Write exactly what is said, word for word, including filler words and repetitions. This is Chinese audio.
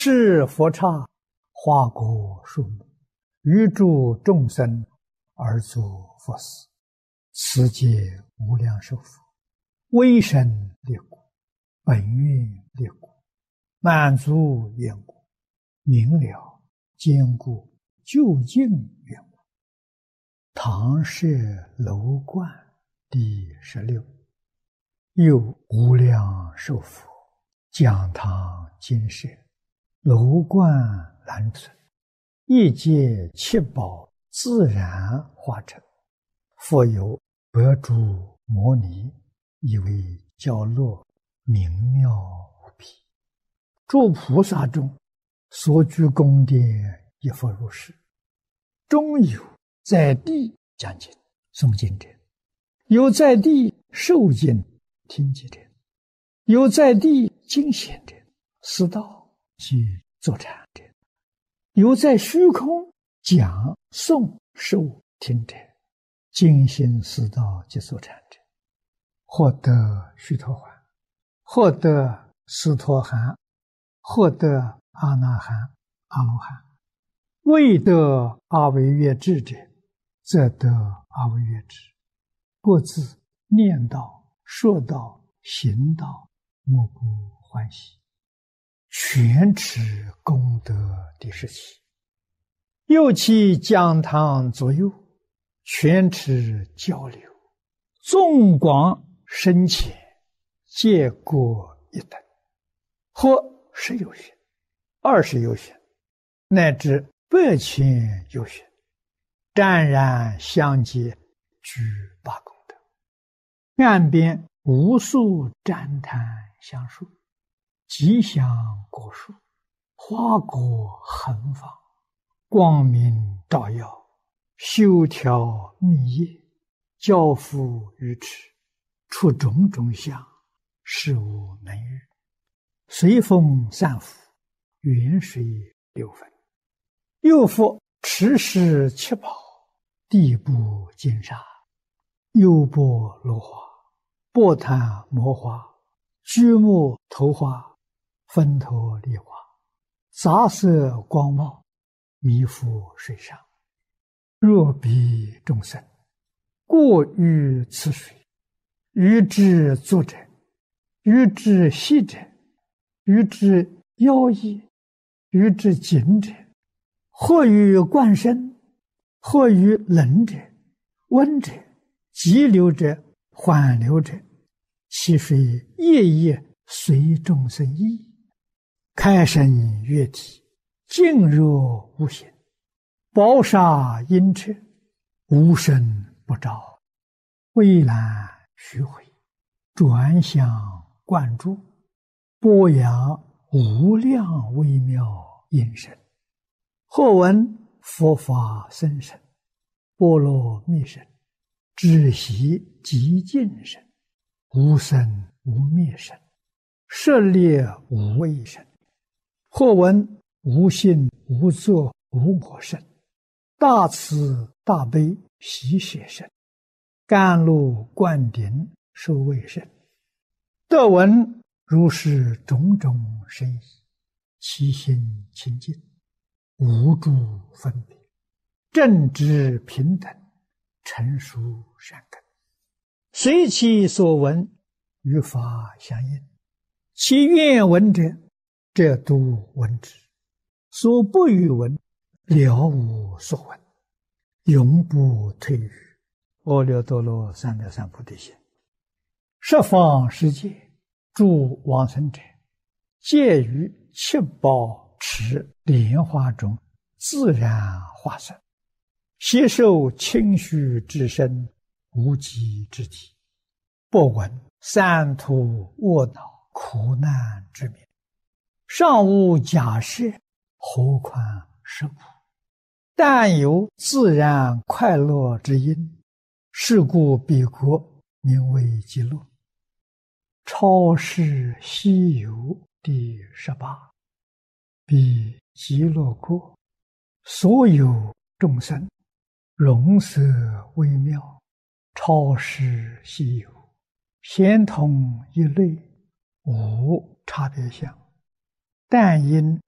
是佛刹，花果树木，欲诸众生而作佛事，此界无量寿佛，威神力故，本愿力故，满足愿故，明了坚固究竟愿故。唐氏楼观第十六。又无量寿佛讲堂金舍，楼观难存，一界七宝自然化成，复有百诸摩尼，以为教落，明妙无比。诸菩萨中所居宫殿亦复如是。中有在地讲经诵经者，有在地受经听经者，有在地经显者，思道及坐禅者，有在虚空讲诵受听者，精心思道及坐禅者，获得须陀洹，获得斯陀含，获得阿那含、阿罗汉。未得阿惟越致者，则得阿惟越致。各自念道、说道、行道，莫不欢喜。全持功德第十七。又其讲堂左右，全持交流，纵广深浅，皆各一等，或十有寻，二十有寻，乃至百千有寻，湛然相接，具八功德。岸边无数赞叹香树，吉祥果树，花果横放，光明照耀，修条密叶，交付于持，出种种相，事无能喻。随风散伏，远水流分。又复持世七宝，地部金沙，优波罗花，波檀摩花，居木头花，分头梨花，杂色光茂，弥覆水上。若彼众生过于此水，于之作者，于之息者，于之妖异，于之紧者，或于灌身，或于冷者、温者、急流者、缓流者，其水夜夜随众生意，开生悦体，静若无形，宝刹阴彻，无声不照，蔚蓝虚回，转向灌注，播扬无量微妙音声。或闻佛法僧声，波罗蜜声，止息极静声，无生无灭声，舍猎无畏声。或闻无性无作无我声，大慈大悲喜舍声，甘露灌顶受畏声。得闻如是种种声意，其心清净，无诸分别，正直平等，成熟善根，随其所闻，与法相应。其愿闻者，则度闻之；所不欲闻，了无所闻，永不退于阿耨多罗三藐三菩提心。十方世界诸往生者，皆于七宝池莲花中自然化身，悉受清虚之身，无极之体，不闻三途卧恼苦难之名，尚无假设，何况是苦？但有自然快乐之因，是故彼国名为极乐。超世西游第十八。彼极乐国，所有众生，容色微妙，超世西游，咸同一类，无差别相，但因